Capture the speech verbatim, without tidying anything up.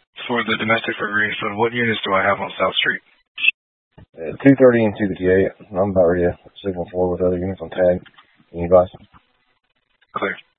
For the domestic for Greenfield, what units do I have on South Street? Uh, two thirty and two fifty-eight. I'm about ready to signal forward with other units on tag. Any advice? Clear.